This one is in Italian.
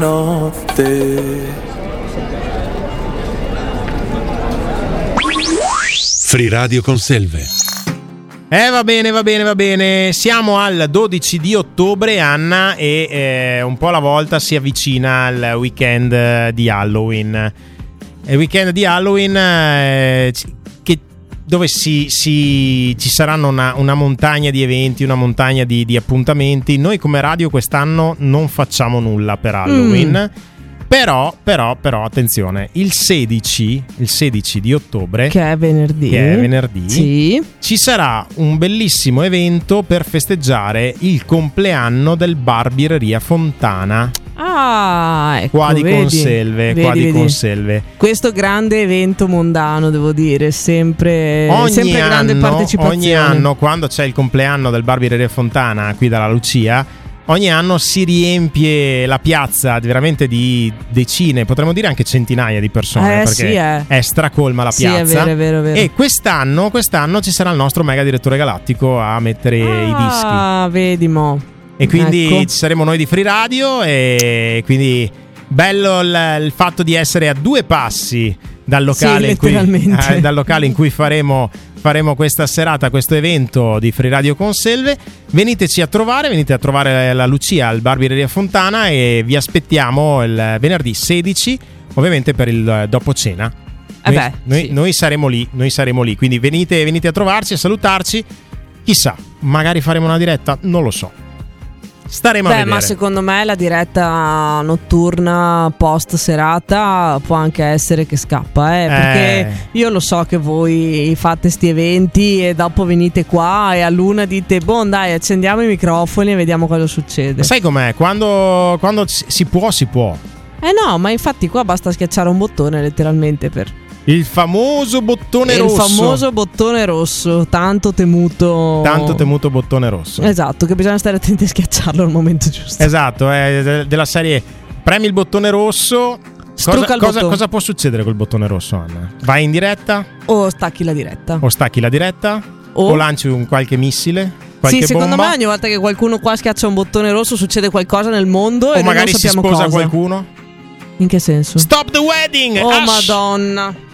Free Radio Conselve. Va bene. Siamo al 12 di ottobre, Anna, e un po' alla volta si avvicina il weekend di Halloween. Il weekend di Halloween dove ci saranno una montagna di eventi, una montagna di appuntamenti. Noi come radio quest'anno non facciamo nulla per Halloween. Però attenzione, il 16 di ottobre, che è venerdì, sì, ci sarà un bellissimo evento per festeggiare il compleanno del Barbiereria Fontana. Ah, ecco, qua di Conselve. Questo grande evento mondano, devo dire, sempre grande partecipazione. Ogni anno, quando c'è il compleanno del Barbiereria Fontana qui dalla Lucia, ogni anno si riempie la piazza veramente di decine, potremmo dire anche centinaia di persone, perché è stracolma la piazza. Sì, è vero. E quest'anno ci sarà il nostro mega direttore galattico a mettere i dischi. Ah, vedi mo. E quindi ci saremo noi di Free Radio, e quindi bello il fatto di essere a due passi dal locale, dal locale in cui faremo questa serata, questo evento di Free Radio Conselve. Venite a trovare la Lucia al Barbiereria Fontana, e vi aspettiamo il venerdì 16, ovviamente per il dopo cena. Noi saremo lì, quindi venite a trovarci, a salutarci. Chissà, magari faremo una diretta, non lo so. Staremo a vedere. Ma secondo me la diretta notturna post serata può anche essere che scappa, perché io lo so che voi fate sti eventi e dopo venite qua e a luna dite dai, accendiamo i microfoni e vediamo cosa succede. Sai com'è? Quando si può. No, ma infatti qua basta schiacciare un bottone letteralmente per il famoso bottone rosso. Il famoso bottone rosso, tanto temuto bottone rosso. Esatto, che bisogna stare attenti a schiacciarlo al momento giusto. Esatto, della serie premi il bottone rosso. Cosa può succedere col bottone rosso, Anna? Vai in diretta? O stacchi la diretta? O lanci un qualche missile? Sì, secondo me ogni volta che qualcuno qua schiaccia un bottone rosso succede qualcosa nel mondo, o magari non sappiamo si sposa cosa. qualcuno. In che senso? Stop the wedding! Oh Madonna.